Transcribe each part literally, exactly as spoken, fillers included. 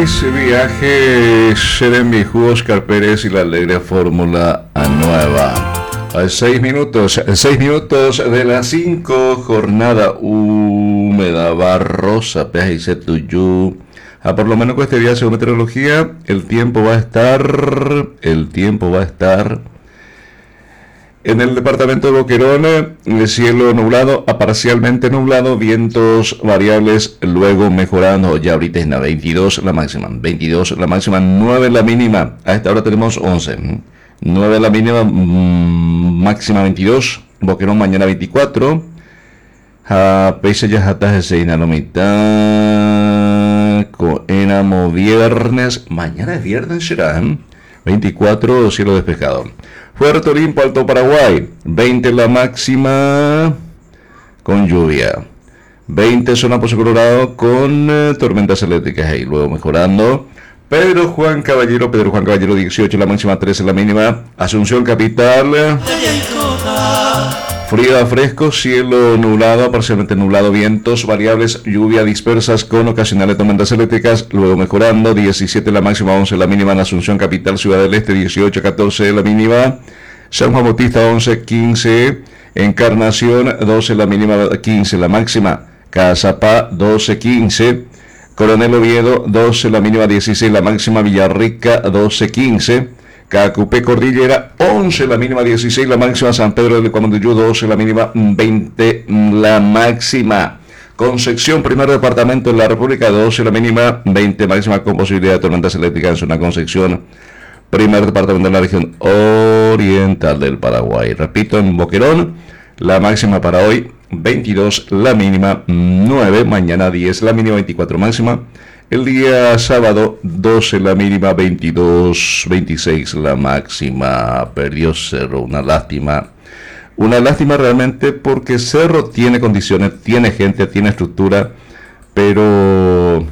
Feliz viaje, Seremi, Oscar Pérez y la alegre Fórmula Nueva. A seis minutos, seis minutos de las cinco, jornada húmeda, barrosa, peaje y setuyú. Ah, por lo menos con este día, según meteorología, el tiempo va a estar, el tiempo va a estar en el departamento de Boquerón, el cielo nublado a parcialmente nublado, vientos variables, luego mejorando. Ya ahorita es la veintidós la máxima, veintidós la máxima, nueve la mínima. A esta hora tenemos once, nueve la mínima, mmm, máxima veintidós. Boquerón mañana veinticuatro. A Pese ya hasta seis la mitad. Coenamo viernes, mañana es viernes será, ¿eh? veinticuatro, cielo despejado. Puerto Olimpo, Alto Paraguay, veinte la máxima con lluvia. veinte zona Pozo Colorado con eh, tormentas eléctricas y luego mejorando. Pedro Juan Caballero, Pedro Juan Caballero dieciocho la máxima, trece la mínima. Asunción Capital, frío a fresco, cielo nublado, parcialmente nublado, vientos variables, lluvia dispersas con ocasionales tormentas eléctricas, luego mejorando. diecisiete la máxima, once la mínima en Asunción Capital, Ciudad del Este, dieciocho, catorce la mínima. San Juan Bautista, once, quince. Encarnación, doce la mínima, quince la máxima. Cazapá, doce, quince. Coronel Oviedo, doce la mínima, dieciséis la máxima. Villarrica, doce, quince. Cacupé Cordillera, once la mínima, dieciséis la máxima. San Pedro del Cuamanduyú, doce la mínima, veinte la máxima. Concepción, primer departamento en la República, doce la mínima, veinte máxima, con posibilidad de tormentas eléctricas en zona Concepción, primer departamento en la región oriental del Paraguay. Repito, en Boquerón, la máxima para hoy, veintidós la mínima, nueve, mañana diez la mínima, veinticuatro máxima. El día sábado, doce la mínima, veintidós, veintiséis la máxima. Perdió Cerro, una lástima. Una lástima realmente porque Cerro tiene condiciones, tiene gente, tiene estructura, pero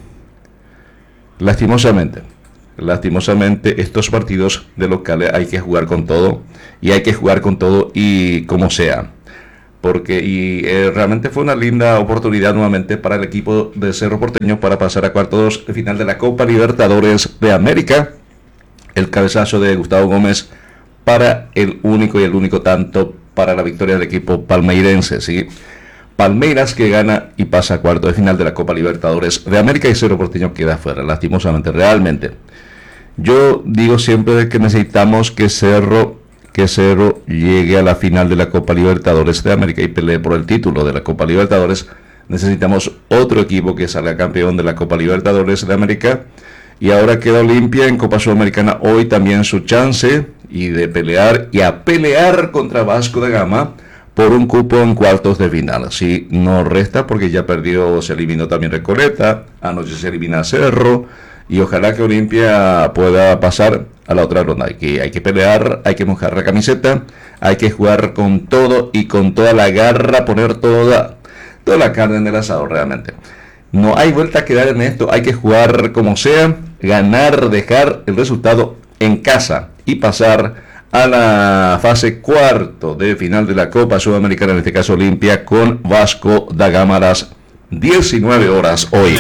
lastimosamente, lastimosamente estos partidos de locales hay que jugar con todo, y hay que jugar con todo y como sea. Porque y eh, realmente fue una linda oportunidad nuevamente para el equipo de Cerro Porteño para pasar a cuartos de final de la Copa Libertadores de América. El cabezazo de Gustavo Gómez para el único y el único tanto para la victoria del equipo palmeirense, ¿sí? Palmeiras que gana y pasa a cuartos de final de la Copa Libertadores de América, y Cerro Porteño queda fuera, lastimosamente, realmente. Yo digo siempre que necesitamos que Cerro que Cerro llegue a la final de la Copa Libertadores de América y pelee por el título de la Copa Libertadores. Necesitamos otro equipo que salga campeón de la Copa Libertadores de América. Y ahora queda Olimpia en Copa Sudamericana hoy también su chance y de pelear y a pelear contra Vasco da Gama por un cupo en cuartos de final. Sí, no resta porque ya perdió, se eliminó también Recoleta, anoche se elimina Cerro, y ojalá que Olimpia pueda pasar a la otra ronda. Hay que, hay que pelear, hay que mojar la camiseta, hay que jugar con todo y con toda la garra, poner toda, toda la carne en el asado realmente. No hay vuelta a quedar en esto, hay que jugar como sea, ganar, dejar el resultado en casa y pasar a la fase cuarto de final de la Copa Sudamericana, en este caso Olimpia, con Vasco da Gama a las diecinueve horas hoy.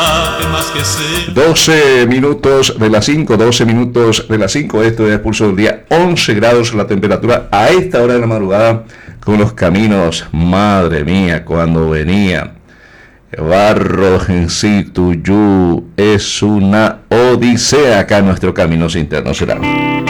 doce minutos de las cinco, doce minutos de las cinco, esto es el pulso del día, once grados la temperatura a esta hora de la madrugada, con los caminos, madre mía, cuando venía barro en Situyú, es una odisea acá en nuestros caminos internos. Será